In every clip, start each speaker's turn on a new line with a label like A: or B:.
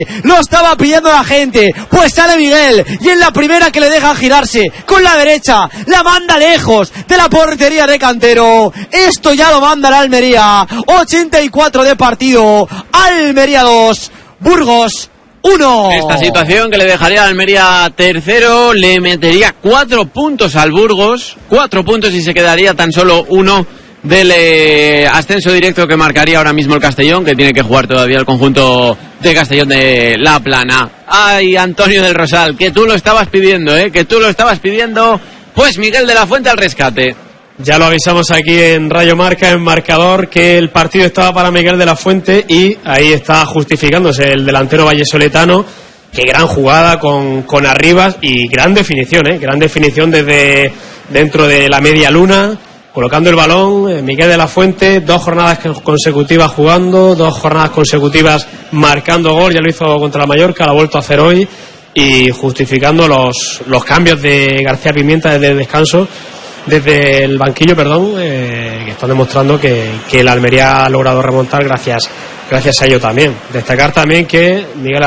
A: Lo estaba pidiendo la gente. Pues sale Miguel y en la primera que le dejan girarse con la derecha la manda lejos de la portería de Cantero. Esto ya lo manda la Almería. 84 de partido. Almería 2, Burgos 1.
B: Esta situación que le dejaría a Almería tercero le metería 4 puntos al Burgos, 4 puntos y se quedaría tan solo uno del ascenso directo que marcaría ahora mismo el Castellón, que tiene que jugar todavía el conjunto de Castellón de La Plana. Ay, Antonio del Rosal, que tú lo estabas pidiendo, que tú lo estabas pidiendo. Pues Miguel de la Fuente al rescate.
C: Ya lo avisamos aquí en Radio Marca, en marcador, que el partido estaba para Miguel de la Fuente y ahí está justificándose el delantero vallesoletano. Qué gran jugada con Arribas y gran definición desde dentro de la media luna, colocando el balón. Miguel de la Fuente, 2 jornadas consecutivas jugando, 2 jornadas consecutivas marcando gol, ya lo hizo contra la Mallorca, lo ha vuelto a hacer hoy, y justificando los cambios de García Pimienta desde el descanso, desde el banquillo, que están demostrando que la Almería ha logrado remontar gracias a ello también. Destacar también que Miguel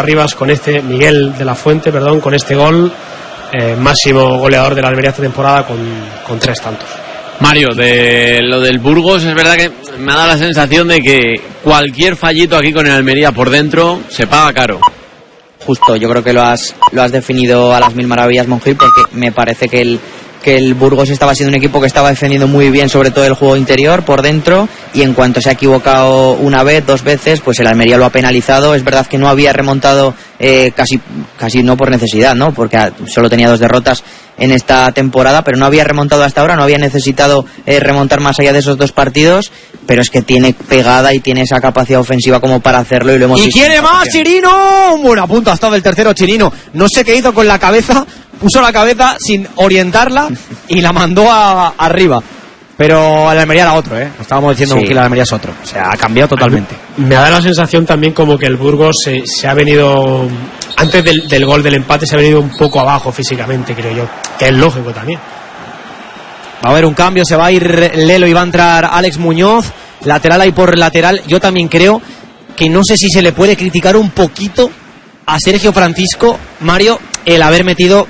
C: de la Fuente, con este gol, máximo goleador de la Almería esta temporada con 3 tantos.
B: Mario, de lo del Burgos, es verdad que me ha dado la sensación de que cualquier fallito aquí con el Almería por dentro se paga caro.
D: Justo, yo creo que lo has definido a las mil maravillas, Monjil, porque me parece que el Burgos estaba siendo un equipo que estaba defendiendo muy bien, sobre todo el juego interior por dentro, y en cuanto se ha equivocado una vez, 2 veces, pues el Almería lo ha penalizado. Es verdad que no había remontado casi no por necesidad, ¿no? Porque solo tenía 2 derrotas en esta temporada, pero no había remontado hasta ahora, no había necesitado remontar más allá de esos 2 partidos, pero es que tiene pegada y tiene esa capacidad ofensiva como para hacerlo, y lo hemos visto.
A: Y quiere más Chirino. Bueno, a punto ha estado el tercero Chirino. No sé qué hizo con la cabeza, puso la cabeza sin orientarla y la mandó arriba. Pero la Almería era otro, Estábamos diciendo que la Almería es otro. O sea, ha cambiado totalmente.
C: Me da la sensación también como que el Burgos se ha venido, antes del gol del empate, se ha venido un poco abajo físicamente, creo yo. Que es lógico también.
A: Va a haber un cambio, se va a ir Lelo y va a entrar Alex Muñoz. Lateral ahí por lateral. Yo también creo que no sé si se le puede criticar un poquito a Sergio Francisco, Mario, el haber metido,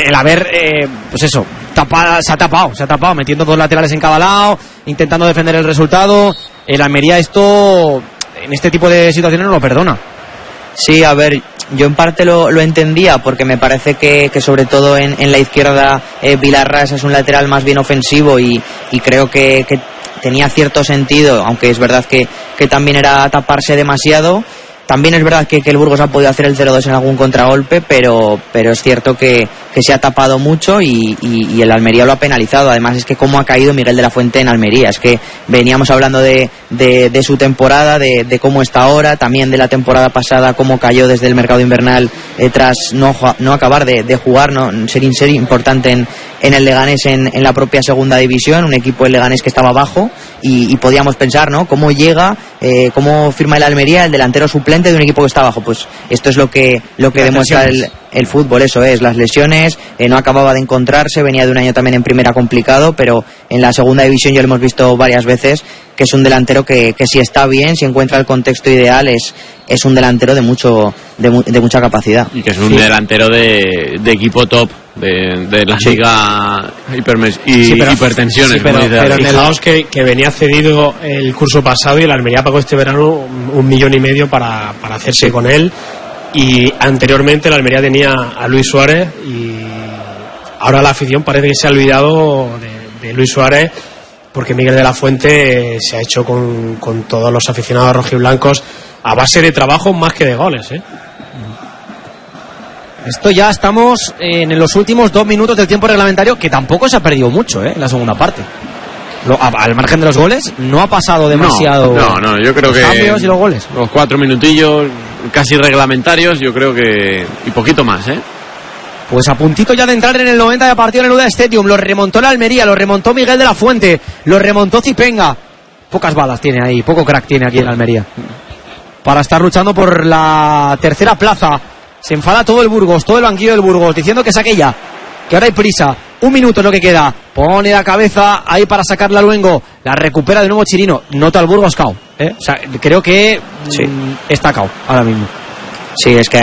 A: se ha tapado, metiendo 2 laterales en cada lado, intentando defender el resultado. El Almería en este tipo de situaciones no lo perdona.
D: Sí, a ver, yo en parte lo entendía, porque me parece que sobre todo en la izquierda Vilarrás es un lateral más bien ofensivo, y creo que tenía cierto sentido, aunque es verdad que también era taparse demasiado. También es verdad que el Burgos ha podido hacer el 0-2 en algún contragolpe, pero es cierto que se ha tapado mucho y el Almería lo ha penalizado. Además es que cómo ha caído Miguel de la Fuente en Almería. Es que veníamos hablando de su temporada, de cómo está ahora, también de la temporada pasada, cómo cayó desde el mercado invernal tras no acabar de jugar, no ser importante en el Leganés en la propia segunda división, un equipo del Leganés que estaba abajo, y podíamos pensar, ¿no? Cómo llega, cómo firma el Almería, el delantero suplente de un equipo que está abajo. Pues esto es lo que demuestra el fútbol, eso es, las lesiones. No acababa de encontrarse, venía de un año también en primera complicado, pero en la segunda división ya lo hemos visto varias veces, que es un delantero que si está bien, si encuentra el contexto ideal, es un delantero de mucha capacidad.
B: Y que es un delantero de equipo top de la liga hipertensiones.
C: Pero fijaos que venía cedido el curso pasado y el Almería pagó este verano 1,5 millones para hacerse con él. Y anteriormente la Almería tenía a Luis Suárez, y ahora la afición parece que se ha olvidado de Luis Suárez, porque Miguel de la Fuente se ha hecho con todos los aficionados rojiblancos a base de trabajo más que de goles,
A: Esto ya estamos en los últimos 2 minutos del tiempo reglamentario, que tampoco se ha perdido mucho en la segunda parte. Al margen de los goles, no ha pasado demasiado.
B: No, yo creo
A: los
B: que
A: cambios y los goles.
B: Los 4 minutillos casi reglamentarios, yo creo que, y poquito más,
A: Pues a puntito ya de entrar en el 90 de partido en el UDA Stadium. Lo remontó la Almería, lo remontó Miguel de la Fuente, lo remontó Zipenga. Pocas balas tiene ahí, poco crack tiene aquí en Almería para estar luchando por la tercera plaza. Se enfada todo el Burgos, todo el banquillo del Burgos, diciendo que saque ya, que ahora hay prisa. 1 minuto es lo que queda. Pone la cabeza ahí para sacarla Luengo. La recupera de nuevo Chirino. Nota al Burgos cao. O sea, creo que está cao ahora mismo.
D: Sí, es que